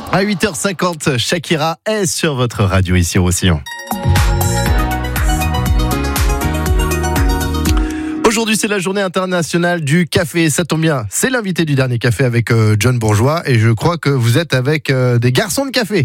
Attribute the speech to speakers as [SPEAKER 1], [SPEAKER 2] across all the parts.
[SPEAKER 1] À 8h50, Shakira est sur votre radio ici au Roussillon. Aujourd'hui, c'est la journée internationale du café. Ça tombe bien, c'est l'invité du dernier café avec John Bourgeois. Et je crois que vous êtes avec des garçons de café.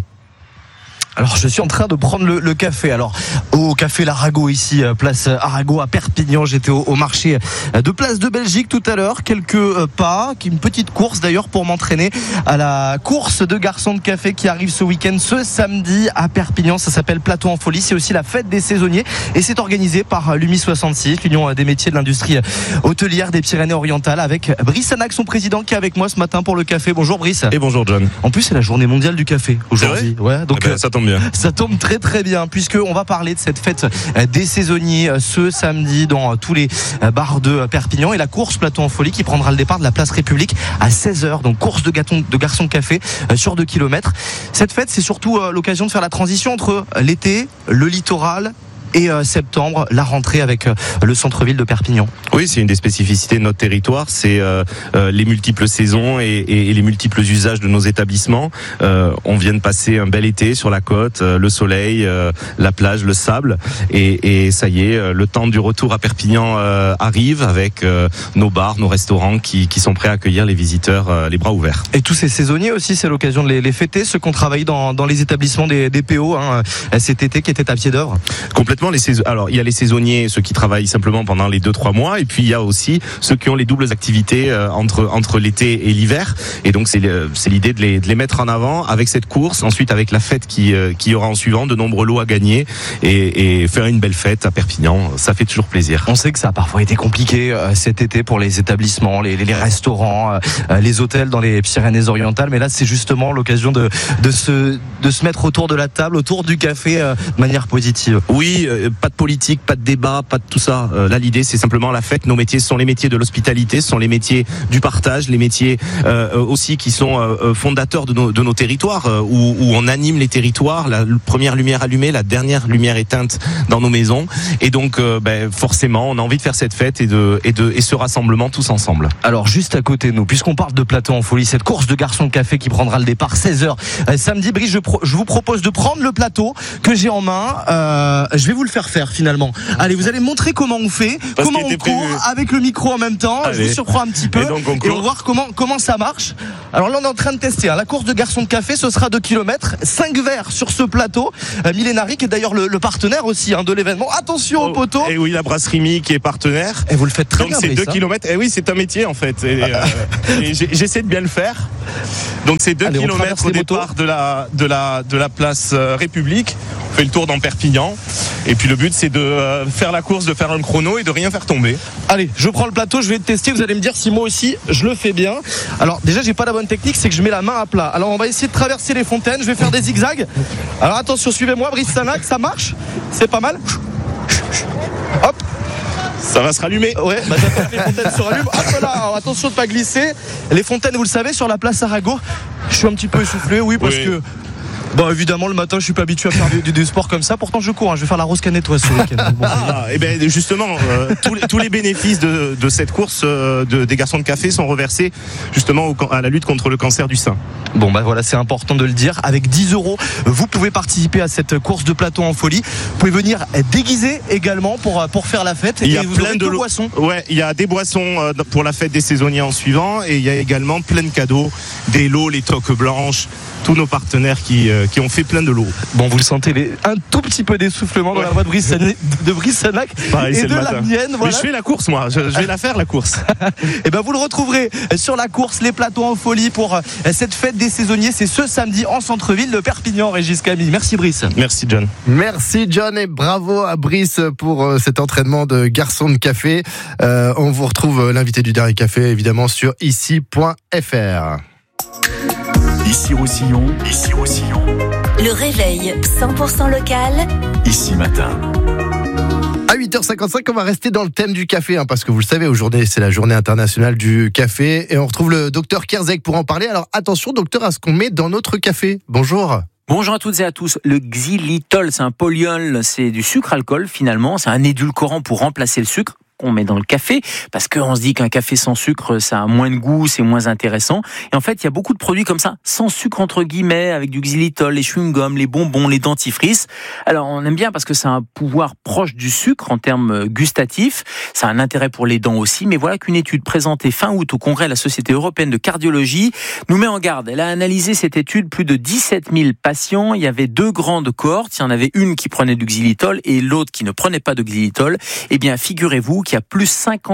[SPEAKER 2] Alors je suis en train de prendre le café. Alors au café l'Arago ici, place Arago à Perpignan. J'étais au marché de Place de Belgique tout à l'heure. Quelques pas, une petite course d'ailleurs pour m'entraîner à la course de garçons de café qui arrive ce week-end, ce samedi à Perpignan. Ça s'appelle Plateau en folie. C'est aussi la fête des saisonniers et c'est organisé par l'UMI 66, l'Union des métiers de l'industrie hôtelière des Pyrénées-Orientales, avec Brice Anac, son président, qui est avec moi ce matin pour le café. Bonjour Brice.
[SPEAKER 3] Et bonjour John.
[SPEAKER 2] En plus c'est la journée mondiale du café aujourd'hui. Ouais, donc
[SPEAKER 3] ça tombe bien.
[SPEAKER 2] Ça tombe très très bien puisque on va parler de cette fête des saisonniers ce samedi dans tous les bars de Perpignan et la course Plateau en folie qui prendra le départ de la place République à 16h. Donc course de garçons de café sur 2 km. Cette fête, c'est surtout l'occasion de faire la transition entre l'été, le littoral et septembre, la rentrée avec le centre-ville de Perpignan.
[SPEAKER 3] Oui, c'est une des spécificités de notre territoire, c'est les multiples saisons et les multiples usages de nos établissements. On vient de passer un bel été sur la côte, le soleil, la plage, le sable, et ça y est, le temps du retour à Perpignan arrive avec nos bars, nos restaurants qui sont prêts à accueillir les visiteurs les bras ouverts.
[SPEAKER 2] Et tous ces saisonniers aussi, c'est l'occasion de les fêter, ceux qui ont travaillé dans les établissements des PO cet été qui étaient à pied d'œuvre.
[SPEAKER 3] Complètement. Alors il y a les saisonniers, ceux qui travaillent simplement pendant les 2-3 mois, et puis il y a aussi ceux qui ont les doubles activités entre l'été et l'hiver, et donc c'est l'idée de les mettre en avant avec cette course, ensuite avec la fête qui y aura en suivant, de nombreux lots à gagner, et faire une belle fête à Perpignan, ça fait toujours plaisir.
[SPEAKER 2] On sait que ça a parfois été compliqué cet été pour les établissements, les restaurants, les hôtels dans les Pyrénées-Orientales, mais là c'est justement l'occasion de se mettre autour de la table, autour du café de manière positive.
[SPEAKER 3] Oui, pas de politique, pas de débat, pas de tout ça. Là, l'idée, c'est simplement la fête. Nos métiers sont les métiers de l'hospitalité, ce sont les métiers du partage, les métiers aussi qui sont fondateurs de nos territoires, où on anime les territoires. La première lumière allumée, la dernière lumière éteinte dans nos maisons. Et donc, forcément, on a envie de faire cette fête et ce rassemblement tous ensemble.
[SPEAKER 2] Alors, juste à côté de nous, puisqu'on parle de Plateau en folie, cette course de garçons de café qui prendra le départ 16h samedi. Brice, je vous propose de prendre le plateau que j'ai en main. Je vais vous le faire finalement. Allez, vous allez me montrer comment on fait, comment on court avec le micro en même temps. Allez. Je vous surprends un petit peu et on va voir comment ça marche. Alors là, on est en train de tester la course de garçons de café, ce sera 2 km, 5 verres sur ce plateau. Millenari qui est d'ailleurs le partenaire aussi de l'événement. Attention au poteau.
[SPEAKER 3] Et oui, la brasserie Mi qui est partenaire.
[SPEAKER 2] Et vous le faites très bien.
[SPEAKER 3] Donc c'est 2 km. Et oui, c'est un métier en fait. Et j'essaie de bien le faire. Donc c'est 2 km au départ de la place République. On fait le tour dans Perpignan. Et puis le but, c'est de faire la course, de faire un chrono et de rien faire tomber.
[SPEAKER 2] Allez, je prends le plateau, je vais tester, vous allez me dire si moi aussi je le fais bien. Alors déjà, j'ai pas la bonne technique, c'est que je mets la main à plat. Alors on va essayer de traverser les fontaines, je vais faire des zigzags. Alors attention, suivez-moi, Brice Anac, ça marche? C'est pas mal? Hop.
[SPEAKER 3] Ça va se rallumer.
[SPEAKER 2] Ouais, j'attends que les fontaines se rallument. Hop là, alors, attention de pas glisser. Les fontaines, vous le savez, sur la place Arago, je suis un petit peu essoufflé, parce que... Bon, évidemment, le matin, je suis pas habitué à faire du sport comme ça. Pourtant, je cours. Je vais faire la rose canetoise ce week-end.
[SPEAKER 3] Et ben justement, tous les bénéfices de cette course des garçons de café sont reversés justement à la lutte contre le cancer du sein.
[SPEAKER 2] Bon, voilà, c'est important de le dire. Avec 10 €, vous pouvez participer à cette course de Plateau en folie. Vous pouvez venir déguiser également pour faire la fête.
[SPEAKER 3] Il y a plein de
[SPEAKER 2] boissons.
[SPEAKER 3] Ouais, il y a des boissons pour la fête des saisonniers en suivant, et il y a également plein de cadeaux, des lots, les toques blanches. Tous nos partenaires qui ont fait plein de lots.
[SPEAKER 2] Bon, vous le sentez, un tout petit peu d'essoufflement dans la voix de Brice Anac et de la mienne. Voilà.
[SPEAKER 3] Mais je fais la course, moi. Je vais la faire, la course.
[SPEAKER 2] Et vous le retrouverez sur la course Les Plateaux en folie pour cette fête des saisonniers. C'est ce samedi en centre-ville de Perpignan, Régis Camille. Merci Brice.
[SPEAKER 3] Merci John.
[SPEAKER 1] Merci John et bravo à Brice pour cet entraînement de garçon de café. On vous retrouve l'invité du dernier café évidemment sur ici.fr.
[SPEAKER 4] Ici Roussillon.
[SPEAKER 5] Le réveil 100% local.
[SPEAKER 4] Ici matin.
[SPEAKER 1] À 8h55, on va rester dans le thème du café, parce que vous le savez, aujourd'hui, c'est la journée internationale du café. Et on retrouve le docteur Kerzek pour en parler. Alors attention, docteur, à ce qu'on met dans notre café. Bonjour.
[SPEAKER 6] Bonjour à toutes et à tous. Le xylitol, c'est un polyol, c'est du sucre-alcool finalement. C'est un édulcorant pour remplacer le sucre. qu'on met dans le café, parce qu'on se dit qu'un café sans sucre, ça a moins de goût, c'est moins intéressant. Et en fait, il y a beaucoup de produits comme ça, sans sucre entre guillemets, avec du xylitol, les chewing-gums, les bonbons, les dentifrices. Alors, on aime bien parce que ça a un pouvoir proche du sucre en termes gustatifs. Ça a un intérêt pour les dents aussi. Mais voilà qu'une étude présentée fin août au congrès de la Société européenne de cardiologie nous met en garde. Elle a analysé cette étude, plus de 17 000 patients. Il y avait 2 grandes cohortes. Il y en avait une qui prenait du xylitol et l'autre qui ne prenait pas de xylitol. Eh bien, figurez-vous qu'il y a plus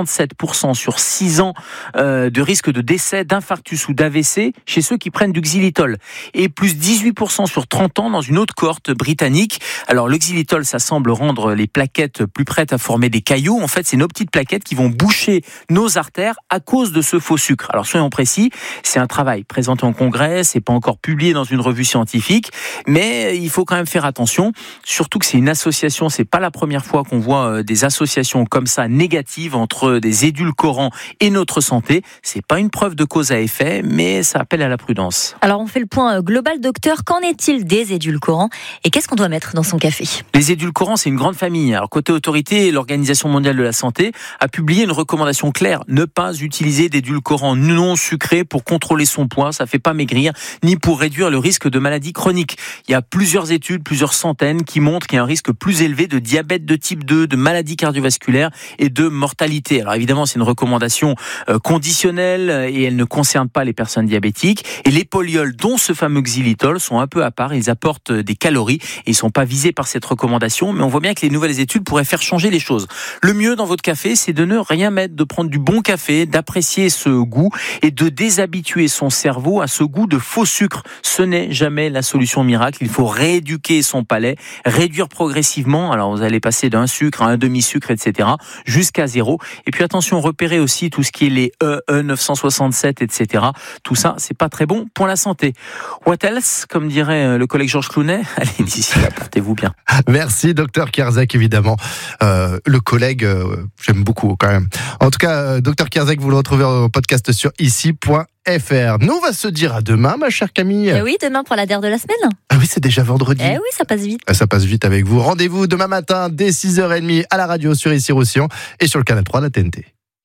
[SPEAKER 6] 57% sur 6 ans de risque de décès, d'infarctus ou d'AVC chez ceux qui prennent du xylitol. Et plus 18% sur 30 ans dans une autre cohorte britannique. Alors, le xylitol, ça semble rendre les plaquettes plus prêtes à former des caillots. En fait, c'est nos petites plaquettes qui vont boucher nos artères à cause de ce faux sucre. Alors, soyons précis, c'est un travail présenté en congrès, c'est pas encore publié dans une revue scientifique, mais il faut quand même faire attention, surtout que c'est une association, c'est pas la première fois qu'on voit des associations comme ça négatives entre des édulcorants et notre santé. C'est pas une preuve de cause à effet, mais ça appelle à la prudence.
[SPEAKER 7] Alors on fait le point global, docteur. Qu'en est-il des édulcorants et qu'est-ce qu'on doit mettre dans son café?
[SPEAKER 6] Les édulcorants, c'est une grande famille. Alors côté autorité, l'Organisation mondiale de la santé a publié une recommandation claire, ne pas utiliser d'édulcorants non sucrés pour contrôler son poids, ça fait pas maigrir, ni pour réduire le risque de maladies chroniques. Il y a plusieurs études, plusieurs centaines, qui montrent qu'il y a un risque plus élevé de diabète de type 2, de maladies cardiovasculaires et de mortalité. Alors évidemment, c'est une recommandation conditionnelle et elle ne concerne pas les personnes diabétiques. Et les polyols, dont ce fameux xylitol, sont un peu à part. Ils apportent des calories et ils sont pas visés par cette recommandation. Mais on voit bien que les nouvelles études pourraient faire changer les choses. Le mieux dans votre café, c'est de ne rien mettre, de prendre du bon café, d'apprécier ce goût et de déshabituer son cerveau à ce goût de faux sucre. Ce n'est jamais la solution miracle. Il faut rééduquer son palais, réduire progressivement. Alors vous allez passer d'un sucre à un demi-sucre, etc., jusqu'à 0. Et puis attention, repérez aussi tout ce qui est les E967, etc. Tout ça, c'est pas très bon pour la santé. What else, comme dirait le collègue Georges Clounet. Allez, d'ici là, portez-vous bien.
[SPEAKER 1] Merci, docteur Kerzek, évidemment. Le collègue, j'aime beaucoup quand même. En tout cas, docteur Kerzek, vous le retrouvez en podcast sur ici.fr. Nous, on va se dire à demain, ma chère Camille.
[SPEAKER 7] Et oui, demain pour la DER de la semaine.
[SPEAKER 1] Ah oui, c'est déjà vendredi.
[SPEAKER 7] Eh oui, ça passe vite.
[SPEAKER 1] Ça passe vite avec vous. Rendez-vous demain matin dès 6h30 à la radio sur Ici-Roussillon et sur le canal 3 de la TNT.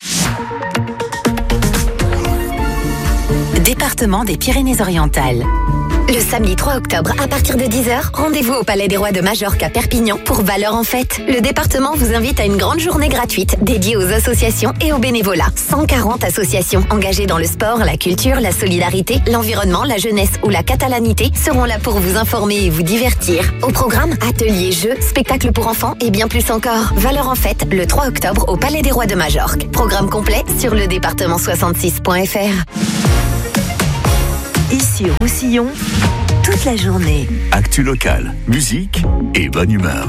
[SPEAKER 5] Département des Pyrénées-Orientales. Le samedi 3 octobre, à partir de 10h, rendez-vous au Palais des Rois de Majorque à Perpignan pour Valeurs en Fête. Le département vous invite à une grande journée gratuite dédiée aux associations et au bénévolat. 140 associations engagées dans le sport, la culture, la solidarité, l'environnement, la jeunesse ou la catalanité seront là pour vous informer et vous divertir. Au programme, ateliers, jeux, spectacles pour enfants et bien plus encore. Valeurs en Fête, le 3 octobre au Palais des Rois de Majorque. Programme complet sur le département66.fr. Ici Roussillon, toute la journée.
[SPEAKER 4] Actu locale, musique et bonne humeur.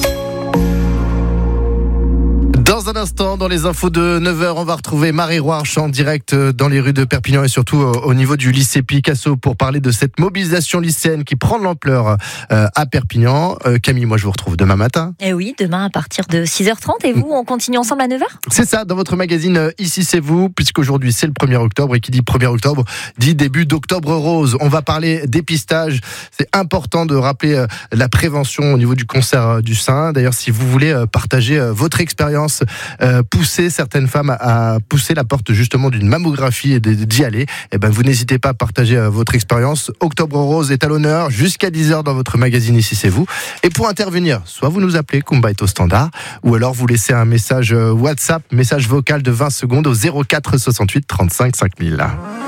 [SPEAKER 1] Dans un instant, dans les infos de 9h, on va retrouver Marie Roarch en direct dans les rues de Perpignan et surtout au niveau du lycée Picasso pour parler de cette mobilisation lycéenne qui prend de l'ampleur à Perpignan. Camille, moi je vous retrouve demain matin.
[SPEAKER 7] Et oui, demain à partir de 6h30 et vous, on continue ensemble à 9h?
[SPEAKER 1] C'est ça, dans votre magazine Ici c'est vous, puisqu'aujourd'hui c'est le 1er octobre et qui dit 1er octobre dit début d'Octobre Rose. On va parler dépistage, c'est important de rappeler la prévention au niveau du cancer du sein. D'ailleurs, si vous voulez partager votre expérience, pousser certaines femmes à pousser la porte justement d'une mammographie et d'y aller, eh ben vous n'hésitez pas à partager votre expérience. Octobre Rose est à l'honneur jusqu'à 10h dans votre magazine Ici c'est vous. Et pour intervenir, soit vous nous appelez, Kumba est au standard, ou alors vous laissez un message WhatsApp, message vocal de 20 secondes au 04 68 35 5000.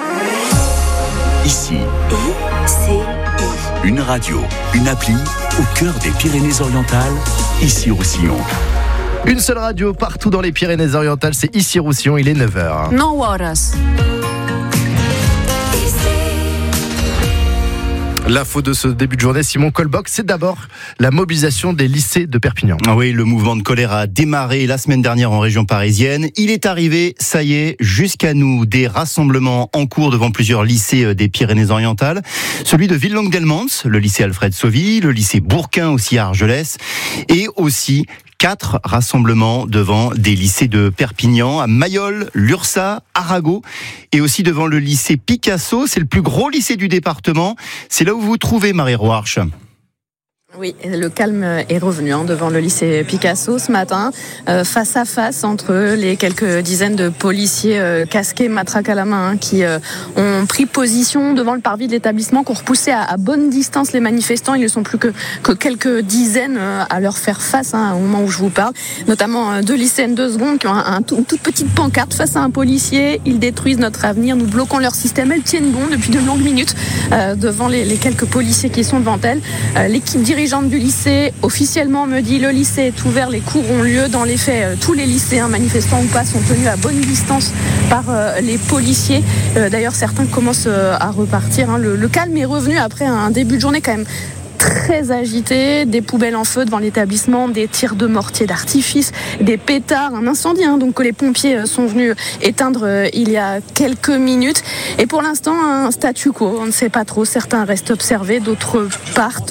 [SPEAKER 4] Ici, une radio, une appli au cœur des Pyrénées-Orientales, Ici Roussillon.
[SPEAKER 1] Une seule radio partout dans les Pyrénées-Orientales, c'est Ici Roussillon, il est 9h.
[SPEAKER 8] No horas.
[SPEAKER 1] L'info de ce début de journée, Simon Colbock, c'est d'abord la mobilisation des lycées de Perpignan.
[SPEAKER 9] Oui, le mouvement de colère a démarré la semaine dernière en région parisienne. Il est arrivé, ça y est, jusqu'à nous. Des rassemblements en cours devant plusieurs lycées des Pyrénées-Orientales. Celui de Villeneuve-d'Elmans, le lycée Alfred Sauvy, le lycée Bourquin aussi à Argelès, et aussi 4 rassemblements devant des lycées de Perpignan, à Mayol, Lursa, Arago, et aussi devant le lycée Picasso. C'est le plus gros lycée du département. C'est là où vous vous trouvez, Marie Roarch.
[SPEAKER 8] Oui, le calme est revenu devant le lycée Picasso ce matin, face à face entre les quelques dizaines de policiers casqués, matraque à la main, qui ont pris position devant le parvis de l'établissement, qui ont repoussé à bonne distance les manifestants. Ils ne sont plus que quelques dizaines à leur faire face au moment où je vous parle, notamment deux lycéennes de seconde qui ont une toute petite pancarte face à un policier. Ils détruisent notre avenir, nous bloquons leur système. Elles tiennent bon depuis de longues minutes devant les quelques policiers qui sont devant elles. L'équipe dirigeante du lycée officiellement me dit le lycée est ouvert, les cours ont lieu. Dans les faits, tous les lycéens, manifestants ou pas, sont tenus à bonne distance par les policiers. D'ailleurs, certains commencent à repartir. Le calme est revenu après un début de journée quand même très agité, des poubelles en feu devant l'établissement, des tirs de mortier d'artifice, des pétards, un incendie donc que les pompiers sont venus éteindre il y a quelques minutes. Et pour l'instant, un statu quo, on ne sait pas trop. Certains restent observés, d'autres partent.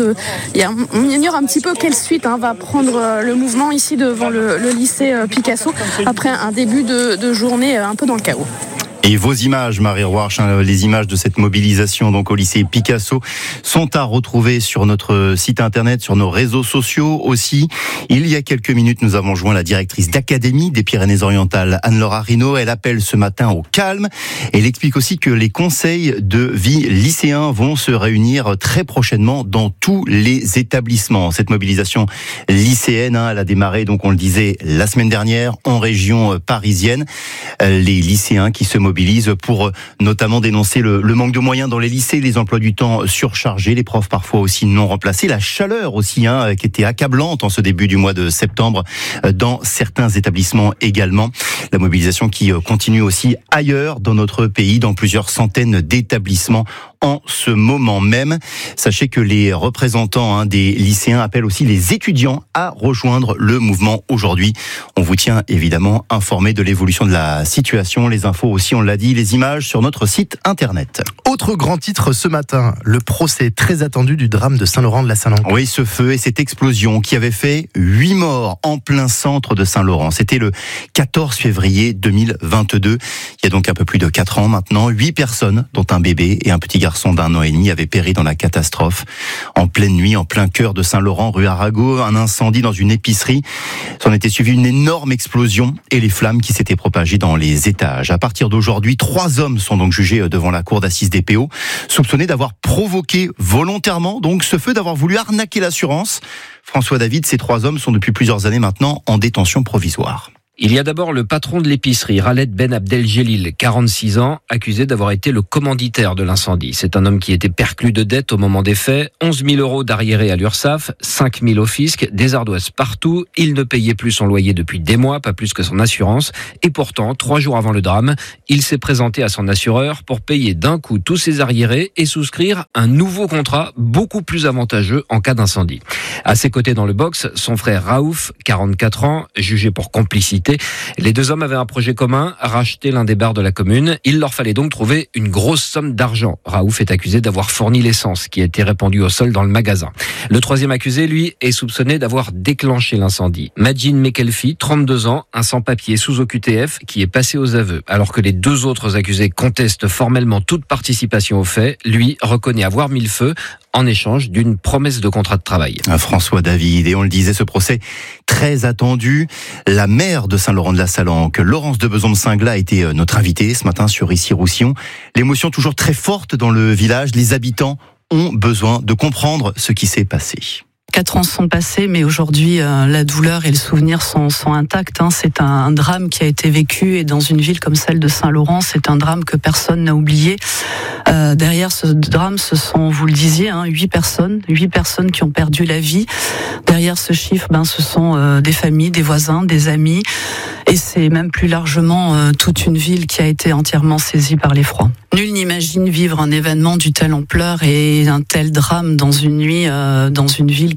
[SPEAKER 8] On ignore un petit peu quelle suite va prendre le mouvement ici devant le lycée Picasso après un début de journée un peu dans le chaos.
[SPEAKER 9] Et vos images, Marie Roarch, les images de cette mobilisation donc au lycée Picasso sont à retrouver sur notre site internet, sur nos réseaux sociaux aussi. Il y a quelques minutes, nous avons joint la directrice d'académie des Pyrénées-Orientales, Anne-Laura Rinaud. Elle appelle ce matin au calme. Elle explique aussi que les conseils de vie lycéens vont se réunir très prochainement dans tous les établissements. Cette mobilisation lycéenne, elle a démarré, donc on le disait, la semaine dernière en région parisienne. Les lycéens qui se mobilisent pour notamment dénoncer le manque de moyens dans les lycées, les emplois du temps surchargés, les profs parfois aussi non remplacés, la chaleur aussi qui était accablante en ce début du mois de septembre dans certains établissements également. La mobilisation qui continue aussi ailleurs dans notre pays, dans plusieurs centaines d'établissements en ce moment même. Sachez que les représentants des lycéens appellent aussi les étudiants à rejoindre le mouvement aujourd'hui. On vous tient évidemment informé de l'évolution de la situation. Les infos aussi, on l'a dit, les images sur notre site internet.
[SPEAKER 1] Autre grand titre ce matin, le procès très attendu du drame de Saint-Laurent-de-la-Salanque.
[SPEAKER 9] Oui, ce feu et cette explosion qui avait fait 8 morts en plein centre de Saint-Laurent. C'était le 14 février 2022. Il y a donc un peu plus de 4 ans maintenant. 8 personnes, dont un bébé et un petit garçon d'1 an et demi, avaient péri dans la catastrophe. En pleine nuit, en plein cœur de Saint-Laurent, rue Arago, un incendie dans une épicerie. S'en était suivi une énorme explosion et les flammes qui s'étaient propagées dans les étages. À partir d'aujourd'hui, 3 hommes sont donc jugés devant la cour d'assises des PO, soupçonnés d'avoir provoqué volontairement donc ce feu, d'avoir voulu arnaquer l'assurance. François David, ces 3 hommes sont depuis plusieurs années maintenant en détention provisoire.
[SPEAKER 10] Il y a d'abord le patron de l'épicerie, Khaled Ben Abdeljelil, 46 ans, accusé d'avoir été le commanditaire de l'incendie. C'est un homme qui était perclus de dettes au moment des faits, 11 000 € d'arriérés à l'URSSAF, 5 000 au fisc, des ardoises partout. Il ne payait plus son loyer depuis des mois, pas plus que son assurance. Et pourtant, 3 jours avant le drame, il s'est présenté à son assureur pour payer d'un coup tous ses arriérés et souscrire un nouveau contrat beaucoup plus avantageux en cas d'incendie. À ses côtés dans le box, son frère Raouf, 44 ans, jugé pour complicité. Les 2 hommes avaient un projet commun, racheter l'un des bars de la commune. Il leur fallait donc trouver une grosse somme d'argent. Raouf est accusé d'avoir fourni l'essence qui a été répandue au sol dans le magasin. Le 3e accusé, lui, est soupçonné d'avoir déclenché l'incendie. Majin Mekelfi, 32 ans, un sans-papier sous OQTF qui est passé aux aveux. Alors que les 2 autres accusés contestent formellement toute participation aux faits, lui reconnaît avoir mis le feu en échange d'une promesse de contrat de travail.
[SPEAKER 9] François David, et on le disait, ce procès très attendu. La maire de Saint-Laurent-de-la-Salanque, Laurence de Besançon-Singla, a été notre invitée ce matin sur Issy-Roussillon. L'émotion toujours très forte dans le village. Les habitants ont besoin de comprendre ce qui s'est passé.
[SPEAKER 11] 4 ans sont passés, mais aujourd'hui, la douleur et le souvenir sont intacts. C'est un drame qui a été vécu, et dans une ville comme celle de Saint-Laurent, c'est un drame que personne n'a oublié. Derrière ce drame, ce sont, vous le disiez, 8 personnes qui ont perdu la vie. Derrière ce chiffre, ce sont des familles, des voisins, des amis, et c'est même plus largement toute une ville qui a été entièrement saisie par l'effroi. Nul n'imagine vivre un événement d'une telle ampleur et un tel drame dans une nuit, dans une ville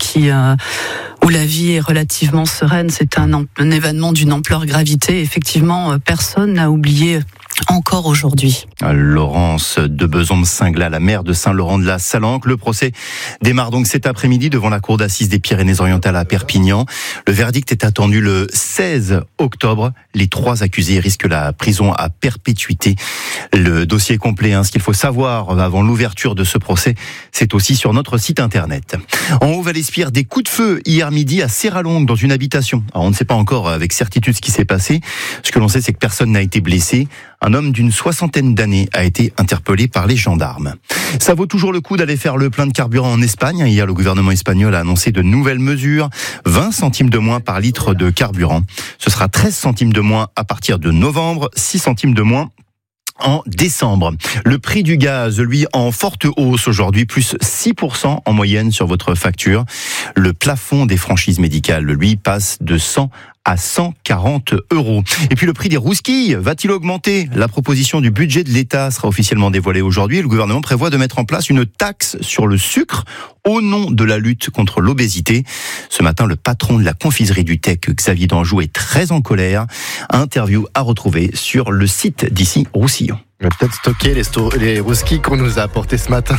[SPEAKER 11] où la vie est relativement sereine. C'est un événement d'une ampleur gravité. Effectivement, personne n'a oublié encore aujourd'hui.
[SPEAKER 9] Laurence de Besançon-Singla, la maire de Saint-Laurent-de-la-Salanque. Le procès démarre donc cet après-midi devant la cour d'assises des Pyrénées-Orientales à Perpignan. Le verdict est attendu le 16 octobre. Les 3 accusés risquent la prison à perpétuité. Le dossier complet, ce qu'il faut savoir avant l'ouverture de ce procès, c'est aussi sur notre site internet. En Haut-Val-Espire, des coups de feu hier midi à Serralongue dans une habitation. Alors, on ne sait pas encore avec certitude ce qui s'est passé. Ce que l'on sait, c'est que personne n'a été blessé. Un homme d'une 60aine d'années a été interpellé par les gendarmes. Ça vaut toujours le coup d'aller faire le plein de carburant en Espagne. Hier, le gouvernement espagnol a annoncé de nouvelles mesures. 20 centimes de moins par litre de carburant. Ce sera 13 centimes de moins à partir de novembre, 6 centimes de moins en décembre. Le prix du gaz, lui, en forte hausse aujourd'hui, plus 6% en moyenne sur votre facture. Le plafond des franchises médicales, lui, passe de 100 à 140 €. Et puis le prix des rousquilles va-t-il augmenter ? La proposition du budget de l'État sera officiellement dévoilée aujourd'hui. Le gouvernement prévoit de mettre en place une taxe sur le sucre au nom de la lutte contre l'obésité. Ce matin, le patron de la confiserie du Tech, Xavier Danjou, est très en colère. Interview à retrouver sur le site d'ici Roussillon.
[SPEAKER 1] On va peut-être stocker les rousquilles qu'on nous a apportés ce matin.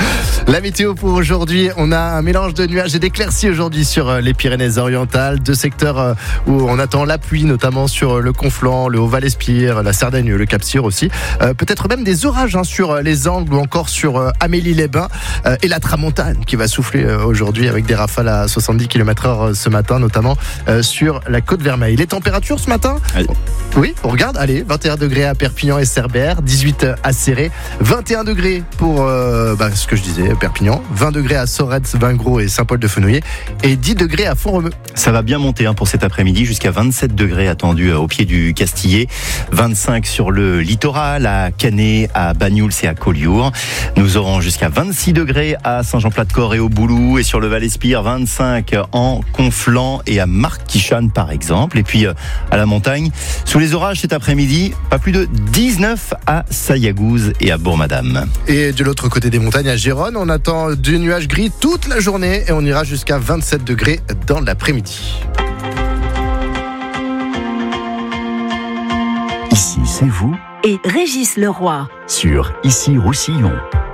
[SPEAKER 1] La météo pour aujourd'hui, on a un mélange de nuages et d'éclaircies aujourd'hui sur les Pyrénées-Orientales. 2 secteurs où on attend la pluie, notamment sur le Conflent, le Haut-Val-Espire, la Cerdagne, le Cap-Cyr aussi. Peut-être même des orages sur les Angles ou encore sur Amélie-les-Bains. Et la tramontane qui va souffler aujourd'hui avec des rafales à 70 km/h ce matin, notamment sur la côte Vermeille. Les températures ce matin ? Oui, on regarde. Allez, 21 degrés à Perpignan et Cerbère, 18 à Céré, 21 degrés pour ce que je disais, Perpignan, 20 degrés à Sorèze, Vingros et Saint-Paul-de-Fenouillet et 10 degrés à Font-Romeu.
[SPEAKER 9] Ça va bien monter pour cet après-midi, jusqu'à 27 degrés attendus au pied du Castillet, 25 sur le littoral, à Canet, à Banyuls et à Collioure. Nous aurons jusqu'à 26 degrés à Saint-Jean-Plat-de-Corps et au Boulou, et sur le Val-Espire, 25 en Conflent et à Marc-Tichane par exemple. Et puis à la montagne, sous les orages cet après-midi, pas plus de 19 à Sayagouz et à Bourg-Madame.
[SPEAKER 1] Et de l'autre côté des montagnes, à Gérone, on attend du nuage gris toute la journée et on ira jusqu'à 27 degrés dans l'après-midi.
[SPEAKER 4] Ici, c'est vous.
[SPEAKER 12] Et Régis Leroy.
[SPEAKER 4] Sur Ici Roussillon.